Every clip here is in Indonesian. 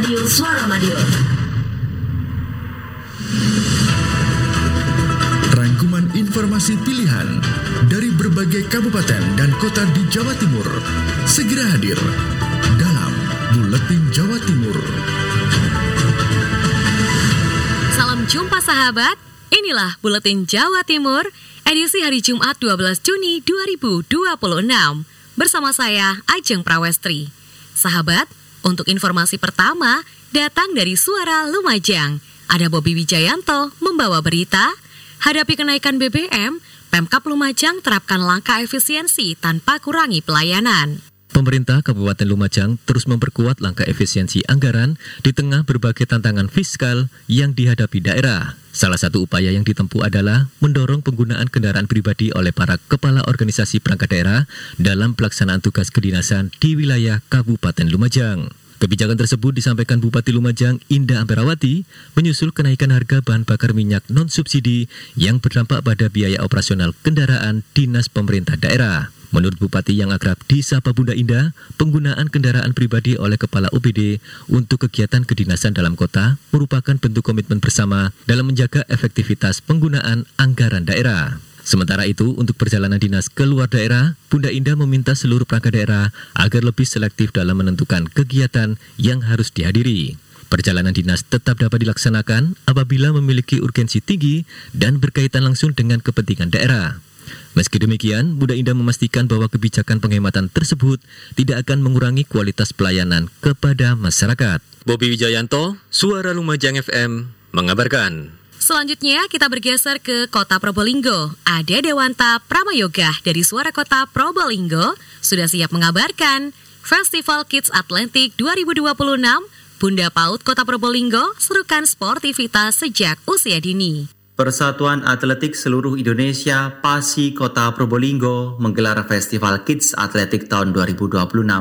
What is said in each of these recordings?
Radio Suara Madiun. Rangkuman informasi pilihan dari berbagai kabupaten dan kota di Jawa Timur segera hadir dalam Buletin Jawa Timur. Salam jumpa sahabat, inilah Buletin Jawa Timur edisi hari Jumat 12 Juni 2026 bersama saya Ajeng Prawestri. Sahabat, untuk informasi pertama datang dari Suara Lumajang. Ada Bobi Wijayanto membawa berita, hadapi kenaikan BBM, Pemkab Lumajang terapkan langkah efisiensi tanpa kurangi pelayanan. Pemerintah Kabupaten Lumajang terus memperkuat langkah efisiensi anggaran di tengah berbagai tantangan fiskal yang dihadapi daerah. Salah satu upaya yang ditempuh adalah mendorong penggunaan kendaraan pribadi oleh para kepala organisasi perangkat daerah dalam pelaksanaan tugas kedinasan di wilayah Kabupaten Lumajang. Kebijakan tersebut disampaikan Bupati Lumajang Indah Amperawati menyusul kenaikan harga bahan bakar minyak non-subsidi yang berdampak pada biaya operasional kendaraan dinas pemerintah daerah. Menurut Bupati yang akrab disapa Bunda Indah, penggunaan kendaraan pribadi oleh Kepala OPD untuk kegiatan kedinasan dalam kota merupakan bentuk komitmen bersama dalam menjaga efektivitas penggunaan anggaran daerah. Sementara itu, untuk perjalanan dinas ke luar daerah, Bunda Indah meminta seluruh perangkat daerah agar lebih selektif dalam menentukan kegiatan yang harus dihadiri. Perjalanan dinas tetap dapat dilaksanakan apabila memiliki urgensi tinggi dan berkaitan langsung dengan kepentingan daerah. Meski demikian, Bunda Indah memastikan bahwa kebijakan penghematan tersebut tidak akan mengurangi kualitas pelayanan kepada masyarakat. Bobi Wijayanto, Suara Lumajang FM, mengabarkan. Selanjutnya kita bergeser ke Kota Probolinggo. Ada Dewanta Pramayoga dari Suara Kota Probolinggo sudah siap mengabarkan Festival Kids Atletik 2026 Bunda Paut Kota Probolinggo serukan sportivitas sejak usia dini. Persatuan Atletik Seluruh Indonesia PASI Kota Probolinggo menggelar Festival Kids Atletik tahun 2026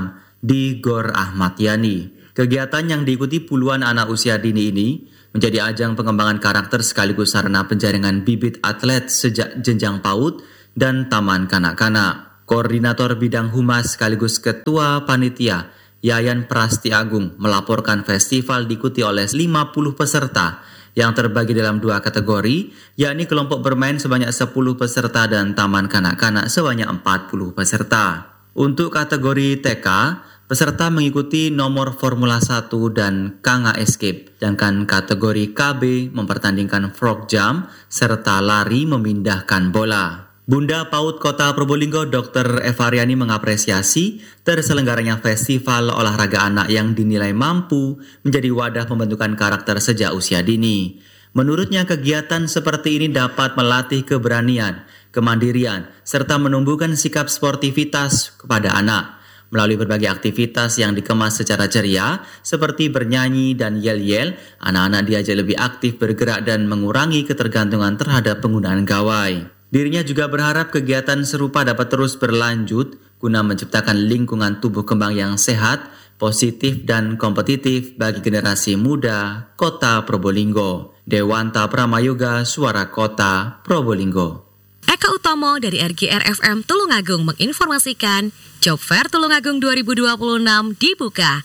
di Gor Ahmad Yani. Kegiatan yang diikuti puluhan anak usia dini ini menjadi ajang pengembangan karakter sekaligus sarana penjaringan bibit atlet sejak jenjang PAUD dan taman kanak-kanak. Koordinator Bidang Humas sekaligus Ketua Panitia Yayan Prasti Agung melaporkan festival diikuti oleh 50 peserta yang terbagi dalam dua kategori, yakni kelompok bermain sebanyak 10 peserta dan taman kanak-kanak sebanyak 40 peserta. Untuk kategori TK, peserta mengikuti nomor Formula 1 dan Kanga Escape, sedangkan kategori KB mempertandingkan frog jump serta lari memindahkan bola. Bunda Paut Kota Probolinggo Dr. Evariani mengapresiasi terselenggaranya festival olahraga anak yang dinilai mampu menjadi wadah pembentukan karakter sejak usia dini. Menurutnya kegiatan seperti ini dapat melatih keberanian, kemandirian, serta menumbuhkan sikap sportivitas kepada anak. Melalui berbagai aktivitas yang dikemas secara ceria, seperti bernyanyi dan yel-yel, anak-anak diajak lebih aktif bergerak dan mengurangi ketergantungan terhadap penggunaan gawai. Dirinya juga berharap kegiatan serupa dapat terus berlanjut guna menciptakan lingkungan tubuh kembang yang sehat, positif dan kompetitif bagi generasi muda Kota Probolinggo. Dewanta Pramayoga, Suara Kota Probolinggo. Eka Utomo dari RGR FM Tulungagung menginformasikan Job Fair Tulungagung 2026 dibuka.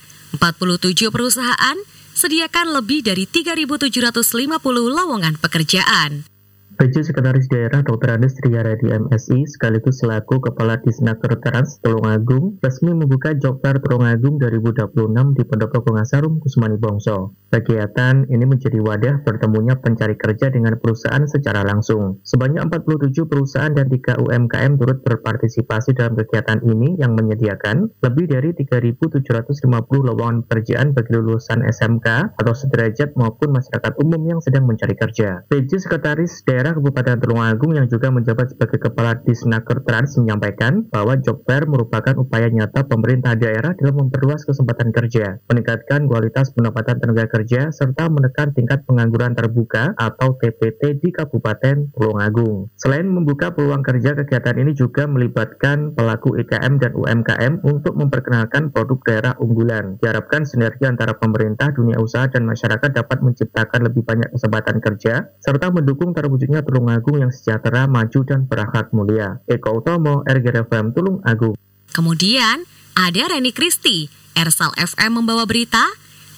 47 perusahaan sediakan lebih dari 3.750 lowongan pekerjaan. PJ Sekretaris Daerah Dr. Andes Triaradi MSI sekaligus selaku Kepala Disnaker Trans Tulungagung resmi membuka Job Fair Tulungagung 2026 di Pendopo Pengasarum Kusumani Bongso. Kegiatan ini menjadi wadah bertemunya pencari kerja dengan perusahaan secara langsung. Sebanyak 47 perusahaan dan 3 UMKM turut berpartisipasi dalam kegiatan ini yang menyediakan lebih dari 3.750 lowongan pekerjaan bagi lulusan SMK atau sederajat maupun masyarakat umum yang sedang mencari kerja. PJ Sekretaris Daerah Kabupaten Tulungagung yang juga menjabat sebagai Kepala Disnaker Trans menyampaikan bahwa Job Fair merupakan upaya nyata pemerintah daerah dalam memperluas kesempatan kerja, meningkatkan kualitas pendapatan tenaga kerja, serta menekan tingkat pengangguran terbuka atau TPT di Kabupaten Tulungagung. Selain membuka peluang kerja, kegiatan ini juga melibatkan pelaku IKM dan UMKM untuk memperkenalkan produk daerah unggulan. Diharapkan sinergi antara pemerintah, dunia usaha, dan masyarakat dapat menciptakan lebih banyak kesempatan kerja, serta mendukung terwujudnya Tulungagung yang sejahtera, maju, dan berakhlak mulia. Eko Utomo, RGR FM Tulungagung. Kemudian ada Reni Kristi, Ersal FM membawa berita,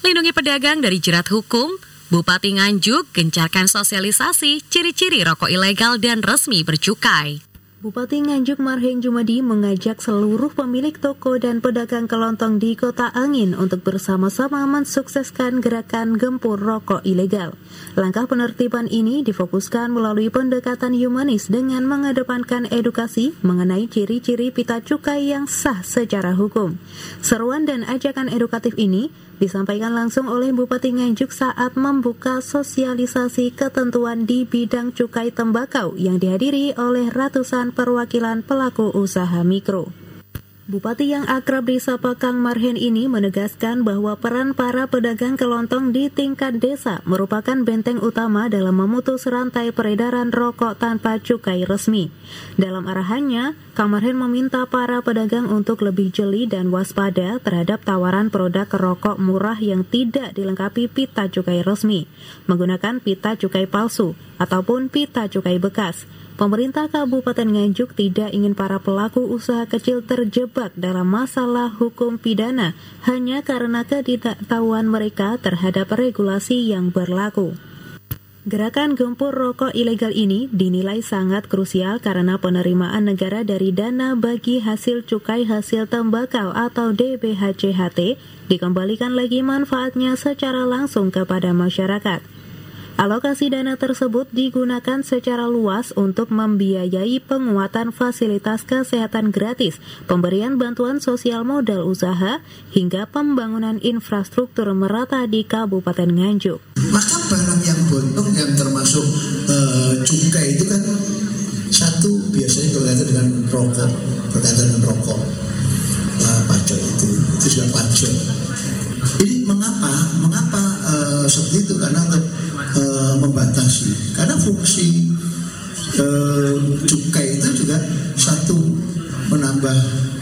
lindungi pedagang dari jerat hukum. Bupati Nganjuk gencarkan sosialisasi ciri-ciri rokok ilegal dan resmi bercukai. Bupati Nganjuk Marheng Jumadi mengajak seluruh pemilik toko dan pedagang kelontong di Kota Angin untuk bersama-sama mensukseskan gerakan gempur rokok ilegal. Langkah penertiban ini difokuskan melalui pendekatan humanis dengan mengedepankan edukasi mengenai ciri-ciri pita cukai yang sah secara hukum. Seruan dan ajakan edukatif ini disampaikan langsung oleh Bupati Nganjuk saat membuka sosialisasi ketentuan di bidang cukai tembakau yang dihadiri oleh ratusan perwakilan pelaku usaha mikro. Bupati yang akrab disapa Kang Marhen ini menegaskan bahwa peran para pedagang kelontong di tingkat desa merupakan benteng utama dalam memutus rantai peredaran rokok tanpa cukai resmi. Dalam arahannya, Kang Marhen meminta para pedagang untuk lebih jeli dan waspada terhadap tawaran produk rokok murah yang tidak dilengkapi pita cukai resmi, menggunakan pita cukai palsu ataupun pita cukai bekas. Pemerintah Kabupaten Nganjuk tidak ingin para pelaku usaha kecil terjebak dalam masalah hukum pidana hanya karena ketidaktahuan mereka terhadap regulasi yang berlaku. Gerakan gempur rokok ilegal ini dinilai sangat krusial karena penerimaan negara dari dana bagi hasil cukai hasil tembakau atau DBHCHT dikembalikan lagi manfaatnya secara langsung kepada masyarakat. Alokasi dana tersebut digunakan secara luas untuk membiayai penguatan fasilitas kesehatan gratis, pemberian bantuan sosial modal usaha, hingga pembangunan infrastruktur merata di Kabupaten Nganjuk. Maka barang yang botong yang termasuk cukai itu kan satu biasanya berkaitan dengan rokok, pajak itu juga pajak. Jadi mengapa seperti itu? Karena membatasi. Karena fungsi cukai itu juga satu menambah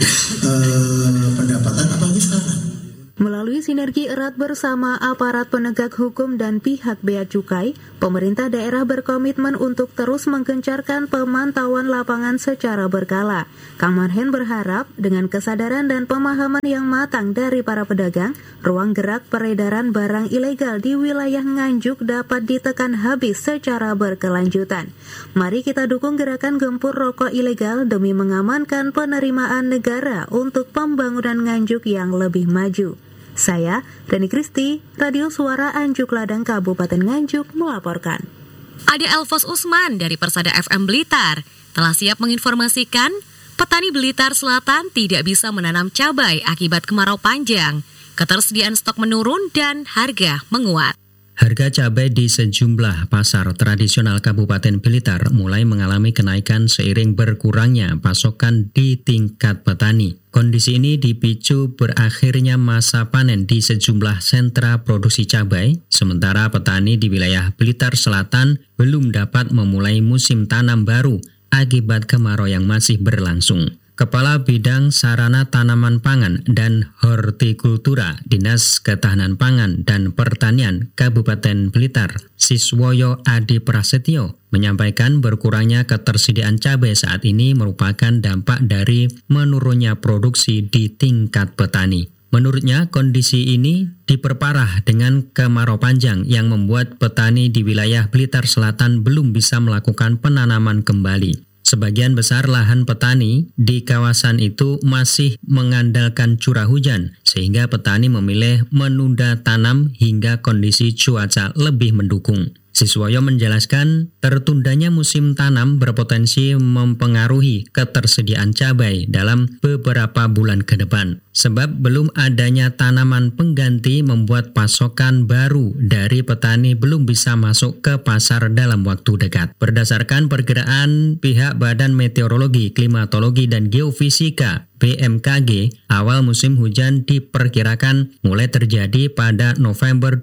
pendapatan apalagi sekarang. Melalui sinergi erat bersama aparat penegak hukum dan pihak bea cukai, pemerintah daerah berkomitmen untuk terus menggencarkan pemantauan lapangan secara berkala. Kang Marhen berharap dengan kesadaran dan pemahaman yang matang dari para pedagang, ruang gerak peredaran barang ilegal di wilayah Nganjuk dapat ditekan habis secara berkelanjutan. Mari kita dukung gerakan gempur rokok ilegal demi mengamankan penerimaan negara untuk pembangunan Nganjuk yang lebih maju. Saya, Reni Kristi, Radio Suara Anjuk Ladang Kabupaten Nganjuk melaporkan. Ada Elvos Usman dari Persada FM Blitar telah siap menginformasikan petani Blitar Selatan tidak bisa menanam cabai akibat kemarau panjang, ketersediaan stok menurun dan harga menguat. Harga cabai di sejumlah pasar tradisional Kabupaten Blitar mulai mengalami kenaikan seiring berkurangnya pasokan di tingkat petani. Kondisi ini dipicu berakhirnya masa panen di sejumlah sentra produksi cabai, sementara petani di wilayah Blitar Selatan belum dapat memulai musim tanam baru akibat kemarau yang masih berlangsung. Kepala Bidang Sarana Tanaman Pangan dan Hortikultura Dinas Ketahanan Pangan dan Pertanian Kabupaten Blitar, Siswoyo Adi Prasetyo, menyampaikan berkurangnya ketersediaan cabai saat ini merupakan dampak dari menurunnya produksi di tingkat petani. Menurutnya, kondisi ini diperparah dengan kemarau panjang yang membuat petani di wilayah Blitar Selatan belum bisa melakukan penanaman kembali. Sebagian besar lahan petani di kawasan itu masih mengandalkan curah hujan, sehingga petani memilih menunda tanam hingga kondisi cuaca lebih mendukung. Siswoyo menjelaskan, tertundanya musim tanam berpotensi mempengaruhi ketersediaan cabai dalam beberapa bulan ke depan. Sebab belum adanya tanaman pengganti membuat pasokan baru dari petani belum bisa masuk ke pasar dalam waktu dekat. Berdasarkan perkiraan pihak Badan Meteorologi, Klimatologi, dan Geofisika BMKG, awal musim hujan diperkirakan mulai terjadi pada November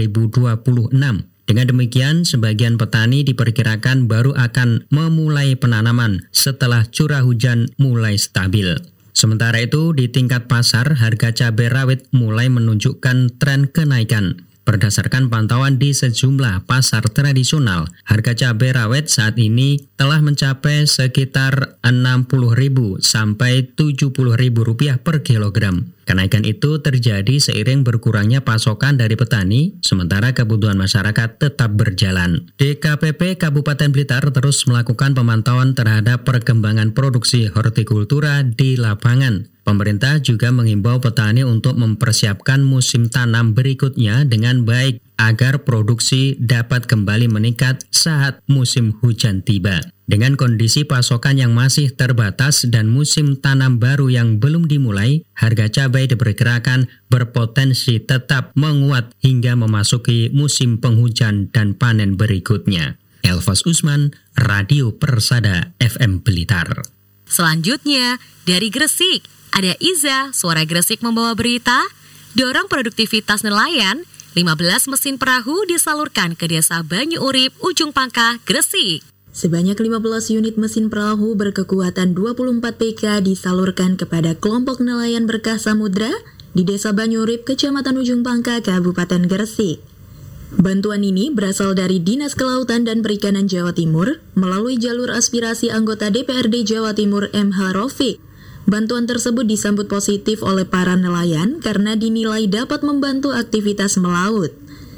2026. Dengan demikian, sebagian petani diperkirakan baru akan memulai penanaman setelah curah hujan mulai stabil. Sementara itu, di tingkat pasar, harga cabai rawit mulai menunjukkan tren kenaikan. Berdasarkan pantauan di sejumlah pasar tradisional, harga cabai rawit saat ini telah mencapai sekitar Rp60.000 sampai Rp70.000 per kilogram. Kenaikan itu terjadi seiring berkurangnya pasokan dari petani, sementara kebutuhan masyarakat tetap berjalan. DKPP Kabupaten Blitar terus melakukan pemantauan terhadap perkembangan produksi hortikultura di lapangan. Pemerintah juga mengimbau petani untuk mempersiapkan musim tanam berikutnya dengan baik agar produksi dapat kembali meningkat saat musim hujan tiba. Dengan kondisi pasokan yang masih terbatas dan musim tanam baru yang belum dimulai, harga cabai diperkirakan berpotensi tetap menguat hingga memasuki musim penghujan dan panen berikutnya. Elvas Usman, Radio Persada FM Blitar. Selanjutnya, dari Gresik, ada Iza, Suara Gresik membawa berita, dorong produktivitas nelayan, 15 mesin perahu disalurkan ke Desa Banyu Urip, Ujung Pangkah, Gresik. Sebanyak 15 unit mesin perahu berkekuatan 24 PK disalurkan kepada kelompok nelayan Berkah Samudra di Desa Banyu Urip, Kecamatan Ujung Pangkah, Kabupaten Gresik. Bantuan ini berasal dari Dinas Kelautan dan Perikanan Jawa Timur melalui jalur aspirasi anggota DPRD Jawa Timur M.H. Rafiq. Bantuan tersebut disambut positif oleh para nelayan karena dinilai dapat membantu aktivitas melaut.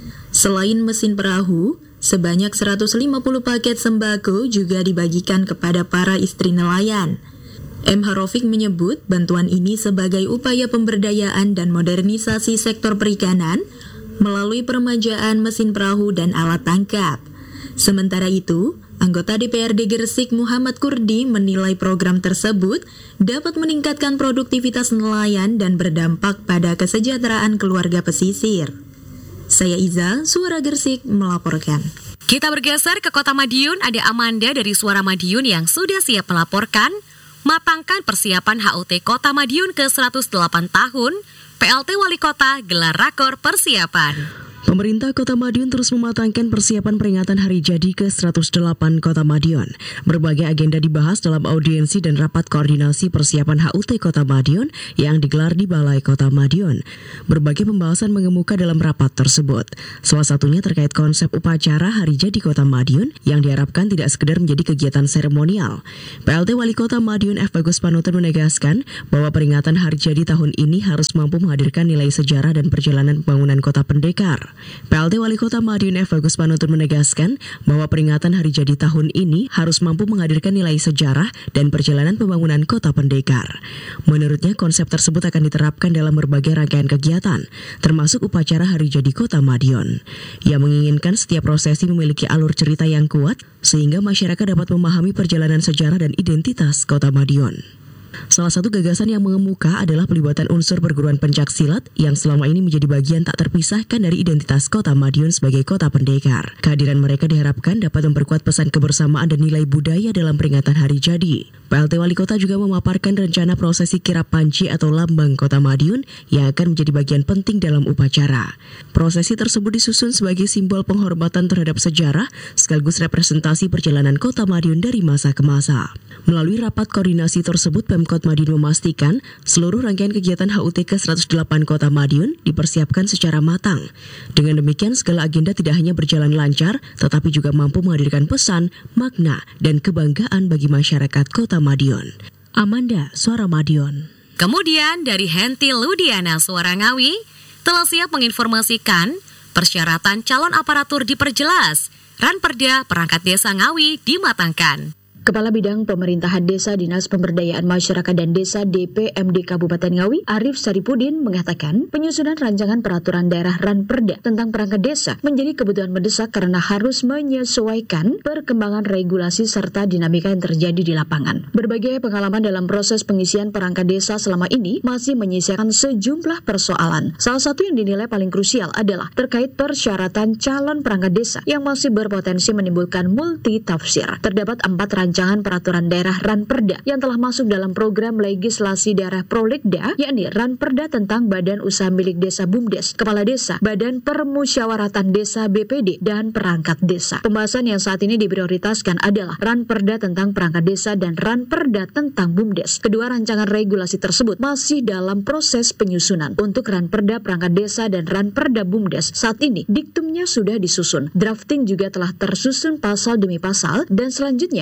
Selain mesin perahu, sebanyak 150 paket sembako juga dibagikan kepada para istri nelayan. M.H. Rafiq menyebut bantuan ini sebagai upaya pemberdayaan dan modernisasi sektor perikanan melalui peremajaan mesin perahu dan alat tangkap. Sementara itu, anggota DPRD Gresik Muhammad Kurdi menilai program tersebut dapat meningkatkan produktivitas nelayan dan berdampak pada kesejahteraan keluarga pesisir. Saya Iza, Suara Gresik melaporkan. Kita bergeser ke Kota Madiun, ada Amanda dari Suara Madiun yang sudah siap melaporkan, matangkan persiapan HUT Kota Madiun ke-108 tahun, PLT Wali Kota gelar rakor persiapan. Pemerintah Kota Madiun terus mematangkan persiapan peringatan hari jadi ke-108 Kota Madiun. Berbagai agenda dibahas dalam audiensi dan rapat koordinasi persiapan HUT Kota Madiun yang digelar di Balai Kota Madiun. Berbagai pembahasan mengemuka dalam rapat tersebut. Salah satunya terkait konsep upacara hari jadi Kota Madiun yang diharapkan tidak sekedar menjadi kegiatan seremonial. PLT Wali Kota Madiun F. Bagus Panutan menegaskan bahwa peringatan hari jadi tahun ini harus mampu menghadirkan nilai sejarah dan perjalanan pembangunan kota pendekar. PLT Wali Kota Madiun F. Bagus Panutan menegaskan bahwa peringatan hari jadi tahun ini harus mampu menghadirkan nilai sejarah dan perjalanan pembangunan kota pendekar. Menurutnya, konsep tersebut akan diterapkan dalam berbagai rangkaian kegiatan, termasuk upacara hari jadi Kota Madiun. Ia menginginkan setiap prosesi memiliki alur cerita yang kuat, sehingga masyarakat dapat memahami perjalanan sejarah dan identitas Kota Madiun. Salah satu gagasan yang mengemuka adalah pelibatan unsur perguruan pencaksilat yang selama ini menjadi bagian tak terpisahkan dari identitas Kota Madiun sebagai kota pendekar. Kehadiran mereka diharapkan dapat memperkuat pesan kebersamaan dan nilai budaya dalam peringatan hari jadi. PLT Wali Kota juga memaparkan rencana prosesi kirap panci atau lambang Kota Madiun yang akan menjadi bagian penting dalam upacara. Prosesi tersebut disusun sebagai simbol penghormatan terhadap sejarah sekaligus representasi perjalanan Kota Madiun dari masa ke masa. Melalui rapat koordinasi tersebut, Pemkot Madiun memastikan seluruh rangkaian kegiatan HUT ke-108 Kota Madiun dipersiapkan secara matang. Dengan demikian, segala agenda tidak hanya berjalan lancar, tetapi juga mampu menghadirkan pesan, makna, dan kebanggaan bagi masyarakat Kota Madiun. Amanda, Suara Madiun. Kemudian dari Henti Ludiana, Suara Ngawi, telah siap menginformasikan persyaratan calon aparatur diperjelas, Ranperda Perangkat Desa Ngawi dimatangkan. Kepala Bidang Pemerintahan Desa Dinas Pemberdayaan Masyarakat dan Desa DPMD Kabupaten Ngawi, Arif Saripudin mengatakan penyusunan rancangan peraturan daerah Ranperda tentang perangkat desa menjadi kebutuhan mendesak karena harus menyesuaikan perkembangan regulasi serta dinamika yang terjadi di lapangan. Berbagai pengalaman dalam proses pengisian perangkat desa selama ini masih menyisakan sejumlah persoalan. Salah satu yang dinilai paling krusial adalah terkait persyaratan calon perangkat desa yang masih berpotensi menimbulkan multitafsir. Terdapat 4 rancangan peraturan daerah Ranperda yang telah masuk dalam program legislasi daerah Prolegda, yakni Ranperda tentang Badan Usaha Milik Desa BUMDes, Kepala Desa, Badan Permusyawaratan Desa BPD, dan Perangkat Desa. Pembahasan yang saat ini diprioritaskan adalah Ranperda tentang Perangkat Desa dan Ranperda tentang BUMDes. Kedua rancangan regulasi tersebut masih dalam proses penyusunan. Untuk Ranperda Perangkat Desa dan Ranperda BUMDes, saat ini diktumnya sudah disusun. Drafting juga telah tersusun pasal demi pasal dan selanjutnya akan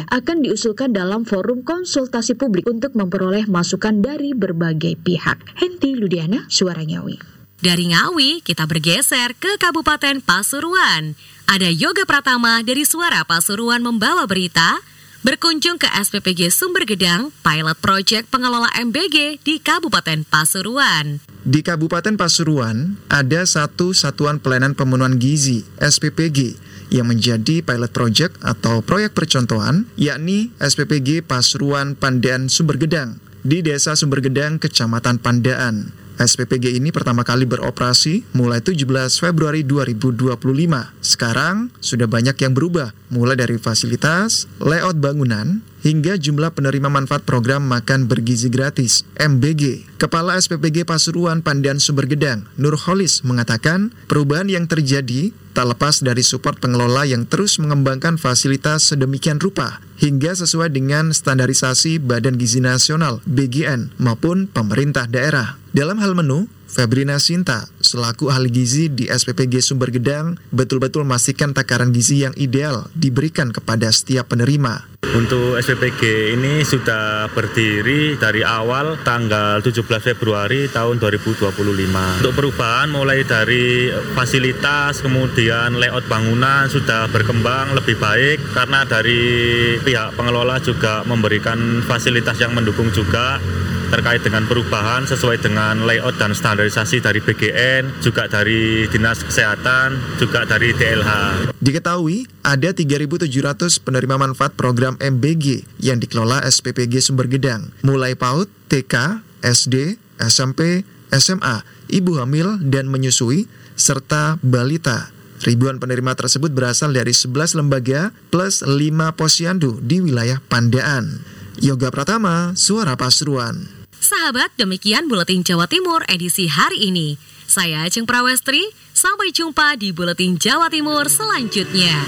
diusulkan dalam forum konsultasi publik untuk memperoleh masukan dari berbagai pihak. Henti Ludiana, Suara Ngawi. Dari Ngawi, kita bergeser ke Kabupaten Pasuruan. Ada Yoga Pratama dari Suara Pasuruan membawa berita berkunjung ke SPPG Sumber Gedang, pilot project pengelola MBG di Kabupaten Pasuruan. Di Kabupaten Pasuruan, ada satu Satuan Pelayanan Pemenuhan Gizi, SPPG, yang menjadi pilot project atau proyek percontohan, yakni SPPG Pasuruan Pandaan Sumber Gedang, di Desa Sumber Gedang, Kecamatan Pandaan. SPPG ini pertama kali beroperasi mulai 17 Februari 2025. Sekarang sudah banyak yang berubah, mulai dari fasilitas, layout bangunan, hingga jumlah penerima manfaat program makan bergizi gratis, MBG. Kepala SPPG Pasuruan Pandaan Sumber Gedang, Nur Holis, mengatakan perubahan yang terjadi tak lepas dari support pengelola yang terus mengembangkan fasilitas sedemikian rupa, hingga sesuai dengan standarisasi Badan Gizi Nasional, BGN, maupun pemerintah daerah. Dalam hal menu, Febrina Sinta, selaku ahli gizi di SPPG Sumber Gedang, betul-betul memastikan takaran gizi yang ideal diberikan kepada setiap penerima. Untuk SPPG ini sudah berdiri dari awal tanggal 17 Februari tahun 2025. Untuk perubahan mulai dari fasilitas, kemudian layout bangunan sudah berkembang lebih baik karena dari pihak pengelola juga memberikan fasilitas yang mendukung juga terkait dengan perubahan sesuai dengan layout dan standarisasi dari BGN, juga dari Dinas Kesehatan, juga dari DLH. Diketahui ada 3.700 penerima manfaat program MBG yang dikelola SPPG Sumber Gedang, mulai PAUD, TK, SD, SMP, SMA, ibu hamil dan menyusui, serta balita. Ribuan penerima tersebut berasal dari 11 lembaga plus 5 posyandu di wilayah Pandaan. Yoga Pratama, Suara Pasuruan. Sahabat, demikian Buletin Jawa Timur edisi hari ini. Saya Ajeng Prawestri, sampai jumpa di Buletin Jawa Timur selanjutnya.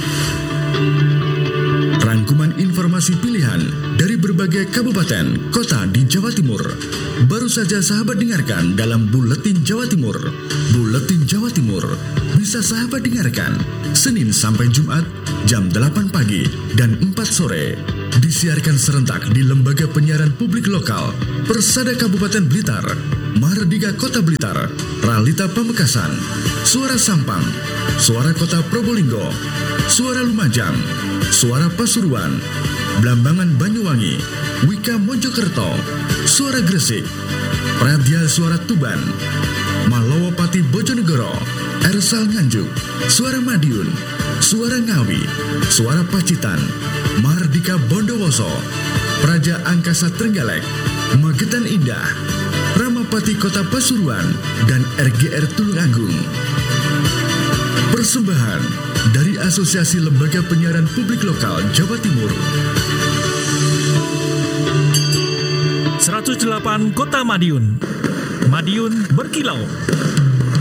Rangkuman informasi pilihan dari berbagai kabupaten, kota di Jawa Timur. Baru saja sahabat dengarkan dalam Buletin Jawa Timur. Buletin Jawa Timur bisa sahabat dengarkan Senin sampai Jumat jam 8 pagi dan 4 sore. Disiarkan serentak di Lembaga Penyiaran Publik Lokal, Persada Kabupaten Blitar, Mahardika Kota Blitar, Ralita Pamekasan, Suara Sampang, Suara Kota Probolinggo, Suara Lumajang, Suara Pasuruan, Blambangan Banyuwangi, Wika Mojokerto, Suara Gresik, Pradya Suara Tuban, Malowopati Bojonegoro, Ersal Nganjuk, Suara Madiun, Suara Ngawi, Suara Pacitan, Mahardika Bondowoso, Praja Angkasa Trenggalek, Magetan Indah, Ramapati Kota Pasuruan, dan RGR Tulungagung. Persembahan dari Asosiasi Lembaga Penyiaran Publik Lokal Jawa Timur. 108 Kota Madiun. Madiun berkilau.